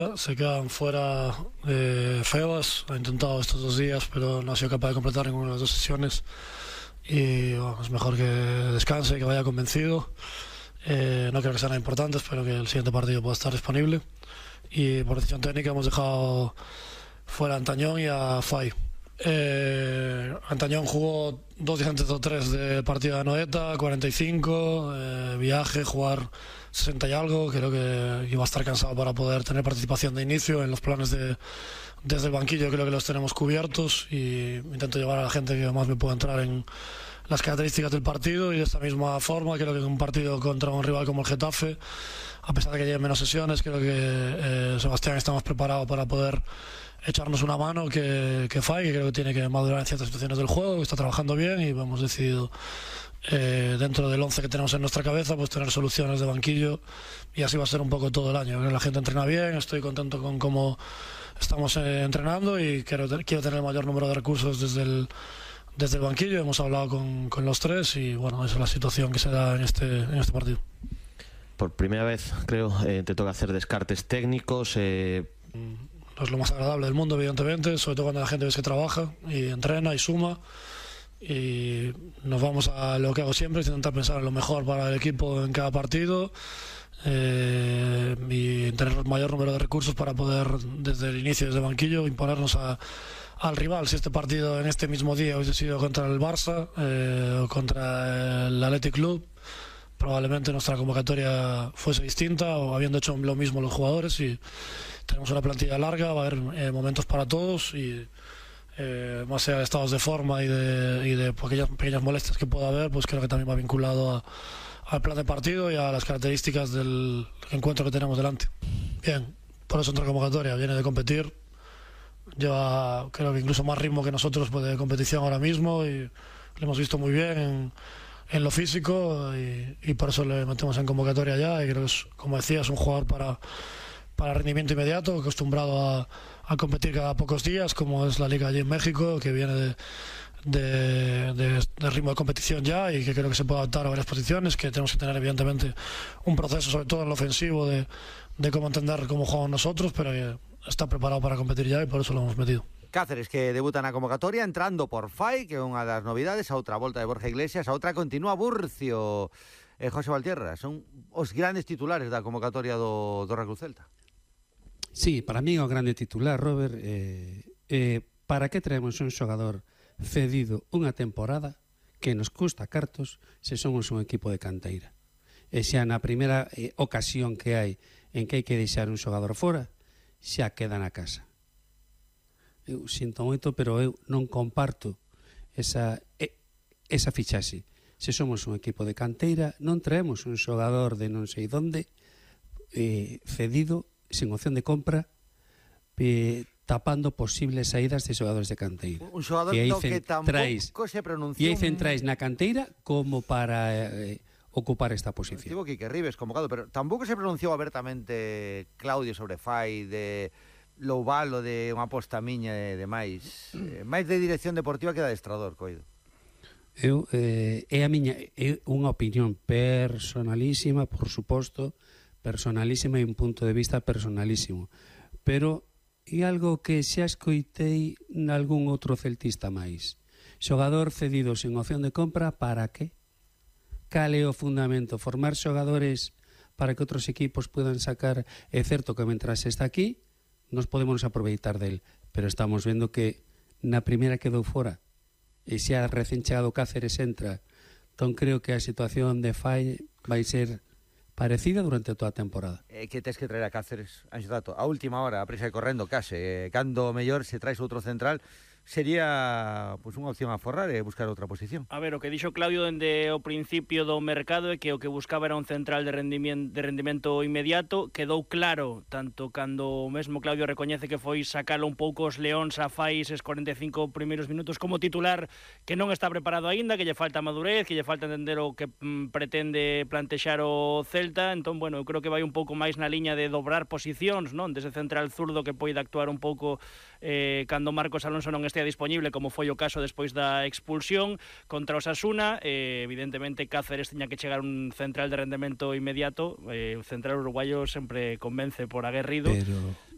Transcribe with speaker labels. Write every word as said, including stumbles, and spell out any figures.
Speaker 1: Se quedan fuera eh, Febas, ha intentado estos dos días, pero no ha sido capaz de completar ninguna de las dos sesiones. Y bueno, es mejor que descanse, que vaya convencido. Eh, no creo que sea nada importante, espero que el siguiente partido pueda estar disponible. Y por decisión técnica hemos dejado fuera a Antañón y a Fai. Eh, Antañón jugó dos días antes o tres del partido de Anoeta, cuarenta y cinco, eh, viaje, jugar sesenta y algo. Creo que iba a estar cansado para poder tener participación de inicio. En los planes de, desde el banquillo creo que los tenemos cubiertos y intento llevar a la gente que más me pueda entrar en las características del partido, y de esta misma forma creo que en un partido contra un rival como el Getafe, a pesar de que lleven menos sesiones, creo que eh, Sebastián está más preparado para poder echarnos una mano que, que Fai, que creo que tiene que madurar en ciertas situaciones del juego, que está trabajando bien, y hemos decidido eh, dentro del once que tenemos en nuestra cabeza pues tener soluciones de banquillo, y así va a ser un poco todo el año. Creo que la gente entrena bien, estoy contento con cómo estamos eh, entrenando, y quiero, quiero tener el mayor número de recursos desde el desde el banquillo. Hemos hablado con, con los tres y bueno, esa es la situación que se da en este, en este partido.
Speaker 2: Por primera vez, creo, eh, te toca hacer descartes técnicos. Eh...
Speaker 1: No es lo más agradable del mundo, evidentemente, sobre todo cuando la gente ve que trabaja y entrena y suma. Y nos vamos a lo que hago siempre, es intentar pensar en lo mejor para el equipo en cada partido, eh, y tener el mayor número de recursos para poder, desde el inicio, desde el banquillo, imponernos a al rival. Si este partido en este mismo día hubiese sido contra el Barça eh, o contra el Athletic Club, probablemente nuestra convocatoria fuese distinta, o habiendo hecho lo mismo los jugadores. Y tenemos una plantilla larga, va a haber eh, momentos para todos, y eh, más allá de estados de forma y de, y de pequeñas, pequeñas molestias que pueda haber, pues creo que también va vinculado a, al plan de partido y a las características del encuentro que tenemos delante. Bien, por eso nuestra convocatoria viene de competir, lleva creo que incluso más ritmo que nosotros de competición ahora mismo, y lo hemos visto muy bien en, en lo físico, y, y por eso le metemos en convocatoria ya. Y creo que es, como decía, es un jugador para, para rendimiento inmediato, acostumbrado a, a competir cada pocos días, como es la liga allí en México, que viene de, de, de, de ritmo de competición ya, y que creo que se puede adaptar a varias posiciones, que tenemos que tener evidentemente un proceso, sobre todo en lo ofensivo, de, de cómo entender cómo jugamos nosotros, pero que está preparado para competir ya, y por eso lo hemos metido.
Speaker 3: Cáceres, que debuta na convocatoria entrando por Fai, que é unha das novidades, a outra volta de Borja Iglesias, a outra continúa Burcio. eh, José Valtierra, son os grandes titulares da convocatoria do, do Real Cruz Celta.
Speaker 4: Sí, para mí é o grande titular, Robert. eh, eh, para que traemos un xogador cedido unha temporada que nos custa cartos se somos un equipo de canteira? E xa na primeira eh, ocasión que hai en que hai que deixar un xogador fora, xa queda na casa. Eu sinto moito, pero eu non comparto esa, esa fichaxe. Se somos un equipo de canteira, non traemos un xogador de non sei donde eh, cedido, sin opción de compra, eh, tapando posibles saídas de xogadores de canteira.
Speaker 3: Un xogador
Speaker 4: que
Speaker 3: do que tampouco se pronunciou.
Speaker 4: E hai centrais na canteira como para eh, ocupar esta posición.
Speaker 3: Estivo Quique Ribes convocado, pero tampouco se pronunciou abertamente Claudio sobre Fai, de louvalo, de unha aposta miña de, de máis eh, máis de dirección deportiva que de adestrador, coido.
Speaker 4: Eu, eh, é a miña é unha opinión personalísima, por suposto, personalísima e un punto de vista personalísimo, pero é algo que xa escoitei nalgún outro celtista máis. Xogador cedido sin opción de compra, para que? Cal é o fundamento? Formar xogadores para que outros equipos puedan sacar. É certo que mentras está aquí nos podemos aproveitar del, pero estamos vendo que na primeira quedou fora, e xa recén chegado Cáceres entra. Entón creo que a situación de Fai vai ser parecida durante toda a temporada.
Speaker 3: Eh, que tes que traer a Cáceres, Anxo Dato, a última hora, a prisa de correndo, case, eh, cando mellor se traes outro central, sería pues, unha opción a forrar e buscar outra posición.
Speaker 5: A ver, o que dixo Claudio dende o principio do mercado é que o que buscaba era un central de rendimento, de rendimento inmediato. Quedou claro, tanto cando o mesmo Claudio recoñece que foi sacalo un pouco os leóns a Fai eses cuarenta e cinco primeiros minutos como titular, que non está preparado aínda, que lle falta madurez, que lle falta entender o que mm, pretende plantexar o Celta. Entón, bueno, eu creo que vai un pouco máis na liña de dobrar posicións, non? Dese central zurdo que poida actuar un pouco eh, cando Marcos Alonso non estea disponible, como foi o caso despois da expulsión contra o Osasuna. eh, evidentemente Cáceres tiña que chegar un central de rendemento inmediato. eh, o central uruguayo sempre convence por aguerrido,
Speaker 4: pero,